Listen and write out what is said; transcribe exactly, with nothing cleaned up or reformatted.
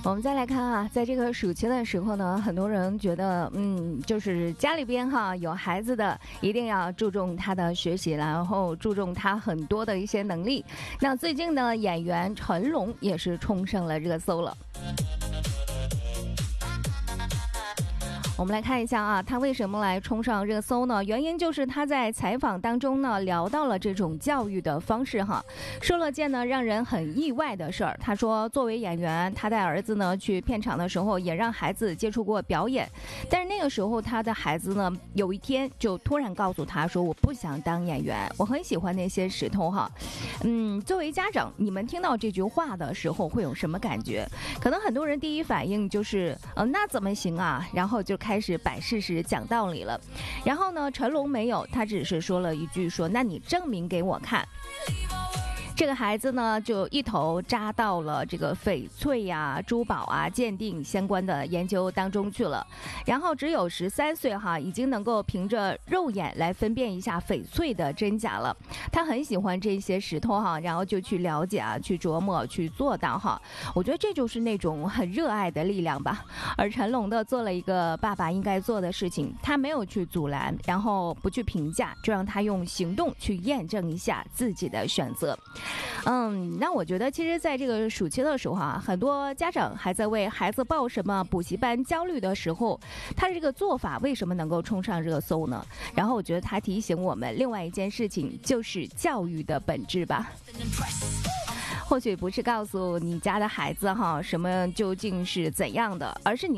我们再来看啊，在这个暑期的时候呢，很多人觉得，嗯，就是家里边哈有孩子的，一定要注重他的学习，然后注重他很多的一些能力。那最近呢，演员成龙也是冲上了热搜了。我们来看一下啊，他为什么来冲上热搜呢？原因就是他在采访当中呢聊到了这种教育的方式哈，说了件呢让人很意外的事儿。他说，作为演员，他带儿子呢去片场的时候，也让孩子接触过表演，但是那个时候他的孩子呢，有一天就突然告诉他说，我不想当演员，我很喜欢那些石头哈。嗯，作为家长，你们听到这句话的时候会有什么感觉？可能很多人第一反应就是，呃，那怎么行啊？然后就开始摆事实讲道理了。然后呢，成龙没有，他只是说了一句说，那你证明给我看。这个孩子呢，就一头扎到了这个翡翠呀、珠宝啊鉴定相关的研究当中去了。然后只有十三岁哈，已经能够凭着肉眼来分辨一下翡翠的真假了。他很喜欢这些石头哈，然后就去了解啊，去琢磨，去做到哈。我觉得这就是那种很热爱的力量吧。而成龙的做了一个爸爸应该做的事情，他没有去阻拦，然后不去评价，就让他用行动去验证一下自己的选择。嗯，那我觉得其实在这个暑期的时候啊，很多家长还在为孩子报什么补习班焦虑的时候，他这个做法为什么能够冲上热搜呢？然后我觉得他提醒我们另外一件事情，就是教育的本质吧。或许不是告诉你家的孩子哈什么究竟是怎样的，而是你